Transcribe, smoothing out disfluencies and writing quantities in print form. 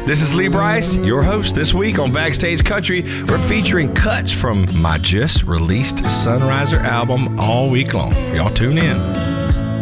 This is Lee Brice, your host. This week on Backstage Country, we're featuring cuts from my just released Sunriser album all week long. Y'all tune in.